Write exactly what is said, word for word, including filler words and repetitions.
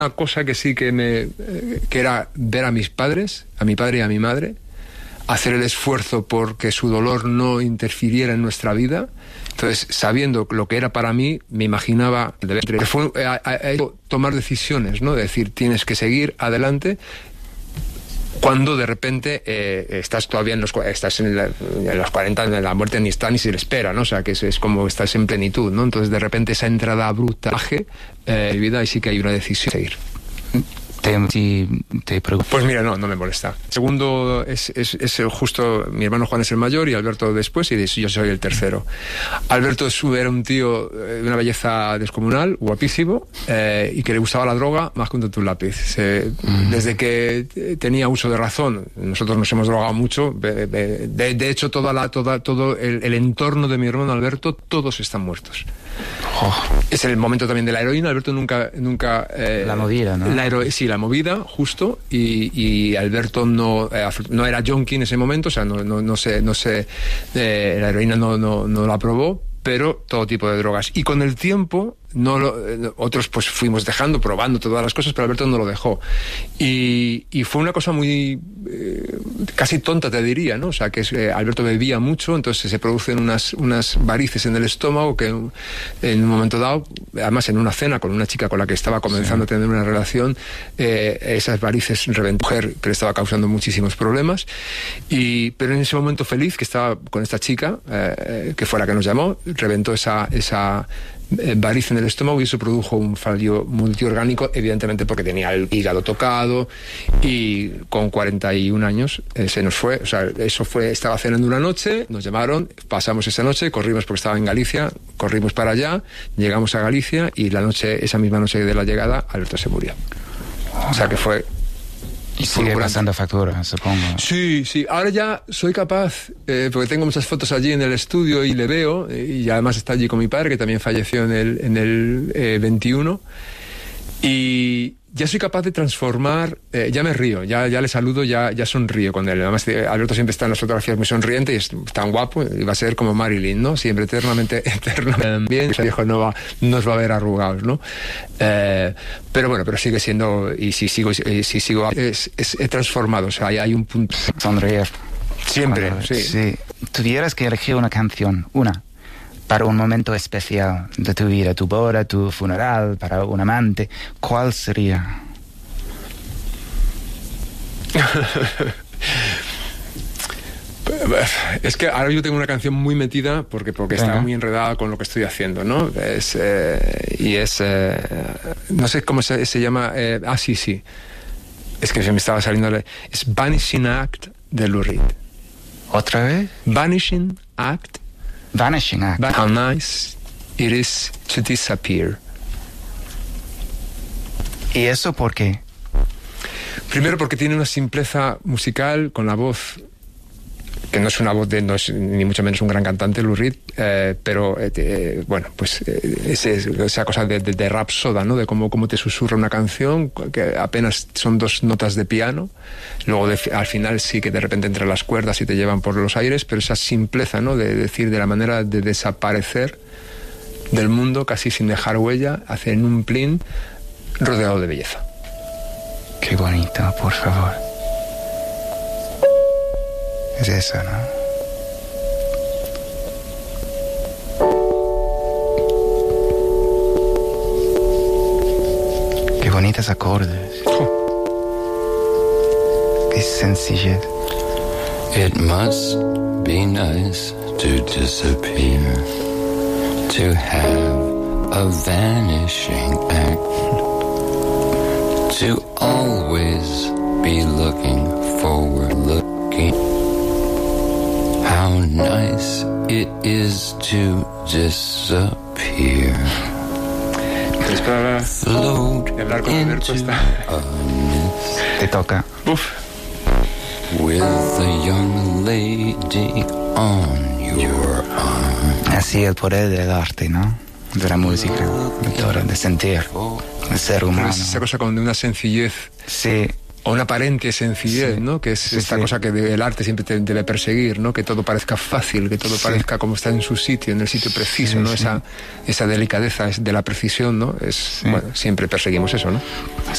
Una cosa que sí que me... que era ver a mis padres, a mi padre y a mi madre, hacer el esfuerzo por que su dolor no interfiriera en nuestra vida. Entonces, sabiendo lo que era para mí, me imaginaba... Que fue a, a, a tomar decisiones, ¿no? De decir, tienes que seguir adelante... Cuando de repente eh, estás todavía en los, estás en, la, en los cuarenta, en la muerte ni está ni se le espera, ¿no? O sea, que es, es como estás en plenitud, ¿no? Entonces, de repente, esa entrada abrupta en eh, mi vida, y sí que hay una decisión de seguir. ¿Te, te, te preocupa? Pues mira, no, no me molesta. Segundo, es, es, es justo, mi hermano Juan es el mayor y Alberto después, y yo soy el tercero. Alberto era un tío de una belleza descomunal, guapísimo, eh, y que le gustaba la droga más que un tonto un lápiz. Se, mm. Desde que tenía uso de razón, nosotros nos hemos drogado mucho. De, de, de hecho, toda la, toda, todo el, el entorno de mi hermano Alberto, todos están muertos. Oh. Es el momento también de la heroína. Alberto nunca... nunca eh, la movida, ¿no? La hero sí, la movida, justo, y, y Alberto no, eh, no era junkie en ese momento, o sea, no, no, no sé, no sé eh, la heroína no, no, no la probó, pero todo tipo de drogas. Y con el tiempo, no lo, eh, otros pues fuimos dejando, probando todas las cosas, pero Alberto no lo dejó. Y, y fue una cosa muy... Eh, casi tonta, te diría, ¿no? O sea, que eh, Alberto bebía mucho, entonces se producen unas, unas varices en el estómago que en un momento dado, además en una cena con una chica con la que estaba comenzando sí. a tener una relación, eh, esas varices reventó, mujer que le estaba causando muchísimos problemas. Y, pero en ese momento feliz que estaba con esta chica, eh, que fue la que nos llamó, reventó esa... esa variz en el estómago, y eso produjo un fallo multiorgánico, evidentemente porque tenía el hígado tocado, y con cuarenta y un años eh, se nos fue. O sea, eso fue, estaba cenando una noche, nos llamaron, pasamos esa noche, corrimos porque estaba en Galicia, corrimos para allá, llegamos a Galicia, y la noche, esa misma noche de la llegada, Alberto se murió. O sea que fue... Y sigue pasando factura, supongo. Sí, sí. Ahora ya soy capaz, eh, porque tengo muchas fotos allí en el estudio y le veo, y además está allí con mi padre, que también falleció en el, en el eh, veintiuno, y ya soy capaz de transformar, eh, ya me río, ya, ya le saludo, ya, ya sonrío con él. Además, Alberto siempre está en las fotografías muy sonriente y es tan guapo, y va a ser como Marilyn, ¿no? Siempre eternamente, eternamente bien. Ese viejo no va, nos va a ver arrugados, ¿no? Eh, pero bueno, pero sigue siendo, y si sigo, y si sigo, es, es, he transformado, o sea, hay, hay un punto. Sonreír. Siempre, Cuando, sí. sí. Tuvieras que elegir una canción, una, para un momento especial de tu vida, tu boda, tu funeral, para un amante, ¿cuál sería? Es que ahora yo tengo una canción muy metida porque, porque está muy enredada con lo que estoy haciendo, ¿no? Es, eh, y es... Eh, no sé cómo se, se llama... Eh, ah, sí, sí. Es que se me estaba saliendo... Es Vanishing Act de Lou Reed. ¿Otra vez? Vanishing Act. Vanishing Act. How nice it is to disappear. ¿Y eso por qué? Primero porque tiene una simpleza musical con la voz, que no es una voz de, no es ni mucho menos un gran cantante, Lou Reed, eh, pero eh, eh, bueno, pues eh, ese, esa cosa de, de, de rapsoda, ¿no? De cómo, cómo te susurra una canción, que apenas son dos notas de piano, luego de, al final sí que de repente entran las cuerdas y te llevan por los aires, pero esa simpleza, ¿no? De decir, de la manera de desaparecer del mundo casi sin dejar huella, hacen un plin rodeado de belleza. Qué bonito, por favor. Es eso, ¿no? Qué bonitos acordes. Oh. Qué sencillez. It must be nice to disappear, to have a vanishing act, to always be looking forward, looking. How nice it is to disappear. Float into a mist. Te toca. Uf. With a young lady on your arm. Así el poder del arte, ¿no? De la música, de todo, de sentir, de ser humano. Esa cosa con una sencillez. Sí. O una aparente sencillez, sí, ¿no? Que es sí, esta sí. cosa que el arte siempre te debe perseguir, ¿no? Que todo parezca fácil, que todo sí. parezca como está en su sitio, en el sitio preciso, sí, ¿no? Sí. Esa, esa delicadeza de la precisión, ¿no? Es, sí. Bueno, siempre perseguimos eso, ¿no?